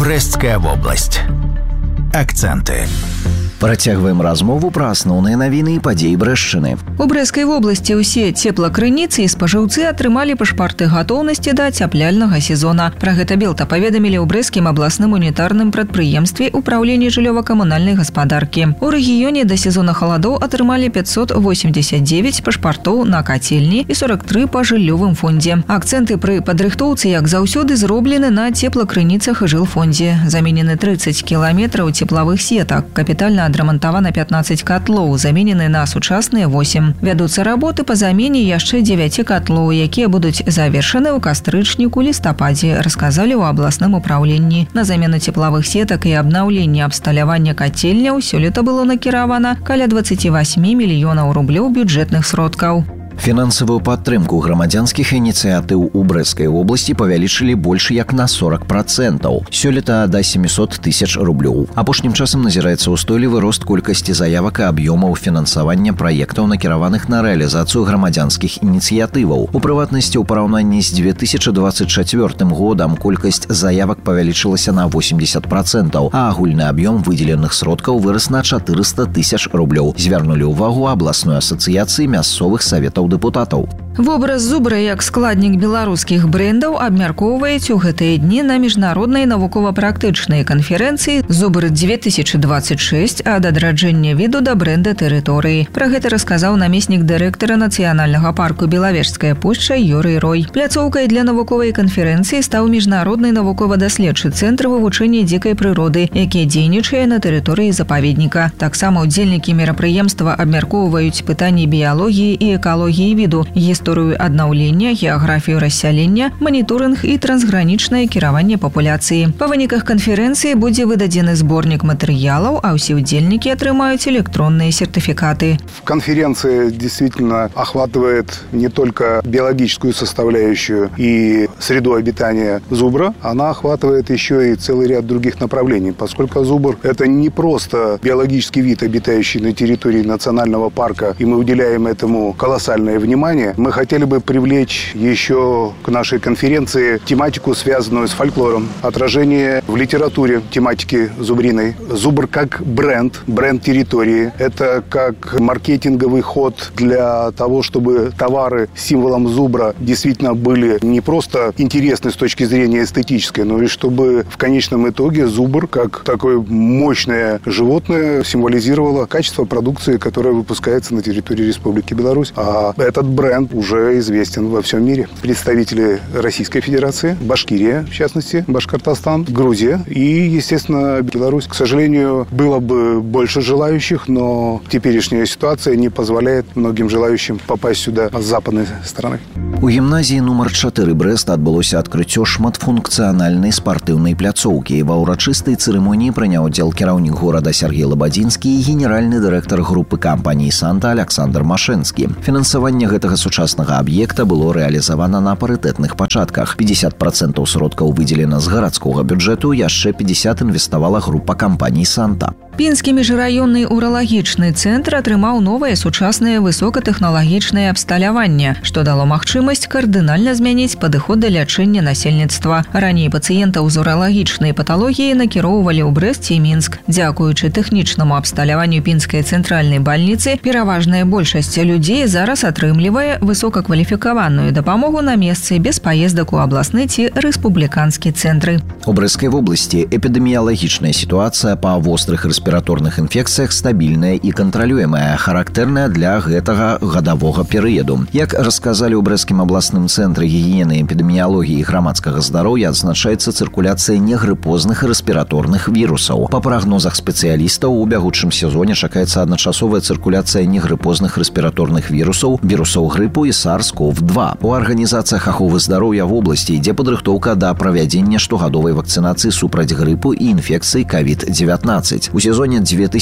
Брэсцкая вобласць. Акценты. Працягваем размову пра асноўныя навіны і падзеі Брэшчыны. У Брэсцкай вобласці ўсе цеплакрыніцы і спажыўцы атрымалі пашпарты гатоўнасці да цяпляльнага сезона. Пра гэта Белта паведамілі ў Брэсцкім абласным унітарным прадпрыемстве ўпраўлення жыллёва-камунальнай гаспадаркі. У рэгіёне да сезона халадоў атрымалі 589 пашпартоў на кацельні і 43 па жыллёвым фондзе. Акцэнты пры падрыхтоўцы, як заўсёды, зроблены на цеплакрыніцах і жылфондзе. Заменены 30 кіламетраў цеплавых сетак, капітальна адрамантавана 15 котлоў, заменены на сучасныя 8. Вядуцца работы па замене яшчэ 9 котлоў, якія будуць завершаны ў кастрычніку-лістападзе, расказалі ў абласным упраўленні. На замену цеплавых сетак і абнаўленне абсталявання кацельняў сёлета было накіравана каля 28 мільёнаў рублёў бюджэтных сродкаў. Фінансавую падтрымку грамадзянскіх ініцыятыў у Брэсцкай вобласці павялічылі больш як на 40%. Сёлета да 700 тысяч рублёў. Апошнім часам назіраецца ўстойлівы рост колькасці заявак і аб'ёмаў фінансавання праектаў, накіраваных на рэалізацыю грамадзянскіх ініцыятываў. У прыватнасці, ў параўнанні з 2024 годам колькасць заявак павялічылася на 80%, а агульны аб'ём выдзеленых сродкаў вырас на 400 тысяч рублёў. Звярнулі ўвагу абласной асацыяцыі мясцовых саветаў дэпутатаў. Вобраз зубра як складнік беларускіх брэндаў абмяркоўваюць у гэтыя дні на міжнароднай навукова-практычнай канферэнцыі «Зубр-2026» ад адраджэння віду да брэнда тэрыторыі. Пра гэта расказаў намеснік дырэктара Нацыянальнага парку Белавежская пушча Юрый Рой. Пляцоўкай для навуковай канферэнцыі стаў міжнародны навукова-даследчы цэнтр вывучэння дзікай прыроды, які дзейнічае на тэрыторыі запаведніка. Таксама ўдзельнікі мерапрыемства абмяркоўваюць пытанні біялогіі і экалогіі віду, гісторыю аднаўлення, геаграфію рассялення, маніторынг і трансгранічнае кіраванне папуляцыі. Па выніках канферэнцыі будзе выдадзены зборнік матэрыялаў, а ўсе ўдзельнікі атрымаюць электронные сертификаты. Конференция действительно охватывает не только биологическую составляющую и среду обитания зубра, она охватывает еще и целый ряд других направлений, поскольку зубр – это не просто биологический вид, обитающий на территории национального парка, и мы уделяем этому колоссальное внимание. Мы хотели бы привлечь еще к нашей конференции тематику, связанную с фольклором, отражение в литературе тематики зубриной. Зубр как бренд территории. Это как маркетинговый ход для того, чтобы товары с символом зубра действительно были не просто интересны с точки зрения эстетической, но и чтобы в конечном итоге зубр, как такое мощное животное, символизировало качество продукции, которая выпускается на территории Республики Беларусь. А этот бренд уже известен во всем мире. Представители Российской Федерации, Башкирия, в частности, Башкортостан, Грузия и, естественно, Беларусь. К сожалению, было бы больше желающих, но теперешняя ситуация не позволяет многим желающим попасть сюда с западной стороны. У гімназіі нумар 4 Брэст адбылося адкрыццё шматфункцыянальнай спартыўнай пляцоўкі. Ва ўрачыстай цырымоніі прыняў удзел кіраўнік горада Сергей Лабадзінскі і генеральны дырэктар групы кампаніі «Санта» Александр Машэнскі. Фінансаванне гэтага сучаснага аб'екта было рэалізавана на парытэтных пачатках. 50% сродкаў выдзелена з гарадскога бюджэту, яшчэ 50% інвеставала група кампаній «Санта». Пінскі міжраённы ўралагічны цэнтр атрымаў новае сучаснае высокатэхналагічнае абсталяванне, што дало магчымасць кардынальна змяніць падыход да лячэння насельніцтва. Раней пацыентаў з уралагічнай паталогіяй накіроўвалі ў Брэст і Мінск. Дзякуючы тэхнічнаму абсталяванню пінскай цэнтральнай бальніцы, пераважная большасць людзей зараз атрымлівае высокакваліфікаваную дапамогу на месцы без паездак у абласны ці рэспубліканскі цэнтры. У Брэсцкай вобласці эпідэміялагічная сітуацыя па вострых рэспіраторных інфекцыях стабільная і кантралюемая, характэрная для гэтага гадавога перыяду. Як расказалі ў Брэсцкім абласным цэнтры гігіены, эпідэміялогіі і грамадскага здароўя, адзначаецца цыркуляцыя негрыпозных рэспіраторных вірусаў. Па прагнозах спецыялістаў, у бягучым сезоне чакаецца адначасовая цыркуляцыя негрыпозных рэспіраторных вірусаў, вірусаў грыпу і SARS-CoV-2. У арганізацыях аховы здароўя вобласці ідзе падрыхтоўка да правядзення штогадовай вакцынацыі супраць грыпу і інфекцыі COVID-19. У сезоне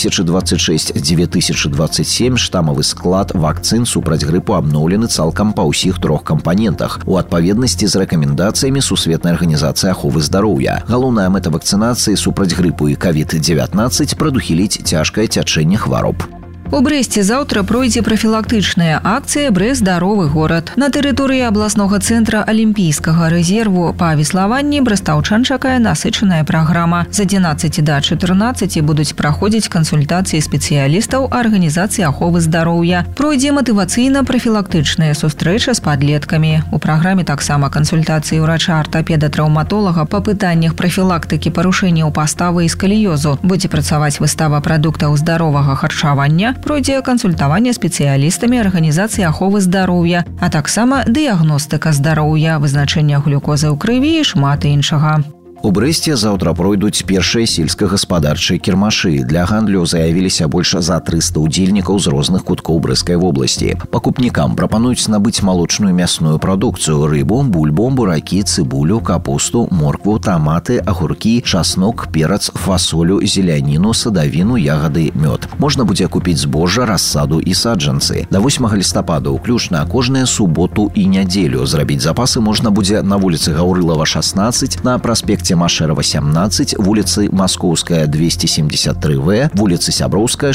2026-2027 штамавы склад вакцын супраць грыпу абноўлены цалкам па ўсіх 3 кампанентах у адпаведнасці з рэкамендацыямі Сусветнай арганізацыі аховы здароўя. Галоўная мэта вакцынацыі супраць грыпу і COVID-19 прадухіліць цяжкае цячэнне хвароб. У Брэсце заўтра пройдзе прафілактычная акцыя «Брэст – здаровы горад». На тэрыторыі абласнога цэнтра алімпійскага рэзерву па веславанні брэстаўчан чакае насычаная праграма. З 11 да 14 будуць праходзіць кансультацыі спецыялістаў арганізацыі аховы здароўя. Пройдзе матывацыйна-прафілактычная сустрэча з падлеткамі. У праграме таксама кансультацыі ўрача-артапеда-траўматолага па пытаннях прафілактыкі парушэнняў паставы і скаліёзу. Будзе працаваць выстава прадуктаў здаровага харчавання, пройдзе кансультаванне спецыялістамі арганізацыі аховы здароўя, а таксама дыягностыка здароўя, вызначэнне глюкозы ў крыві і шмат іншага. У Брэсце заўтра пройдуць першыя сельскагаспадарчыя кірмашы. Для гандлю заявіліся больш за 300 удзельнікаў з розных куткоў Брэсцкай вобласці. Пакупнікам прапануюць набыць малочную мясную прадукцыю: рыбу, бульбу, буракі, цыбулю, капусту, моркву, таматы, агуркі, часнок, перац, фасолю, зеляніну, садавіну, ягады, мёд. Можна будзе купіць збожжа, рассаду і саджанцы. Да 8 лістапада ўключна кожную суботу і нядзелю. Зрабіць запасы можна будзе на вуліцы Гаўрылава, 16, на праспекце Машэрава, 17, вуліцы Маскоўская, 273В, вуліцы Сяброўская,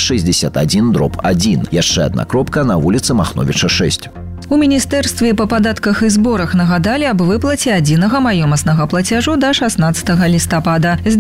61/1. Яшчэ адна кропка на вуліцы Махновіча, 6. У міністэрстве па падатках і зборах нагадалі аб выплаце адзінага маёмаснага плацяжу да 16 лістапада. З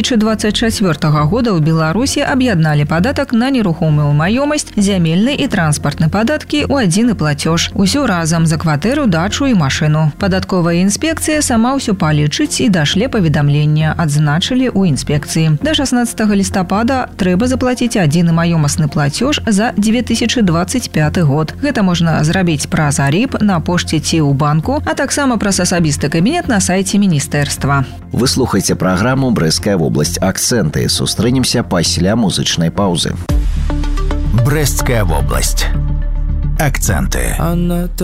2024 года ў Беларусі аб'ядналі падатак на нерухомую маёмасць, зямельны і транспартны падаткі ў адзіны плацёж. Усё разам за кватэру, дачу і машыну. Падатковая інспекцыя сама ўсё палічыць і дашле паведамлення, адзначылі ў інспекцыі. Да 16 лістапада трэба заплаціць адзіны маёмасны плацёж за 2025 год. Гэта можна зрабіць праз Аріб, на пошце ці ў банку, а таксама праз асабісты кабінет на сайце міністэрства. Вы слухаеце праграму «Брэсцкая вобласць. Акцэнты». Сустрэнемся пасля музычнай паўзы. Брэсцкая вобласць. Акценты.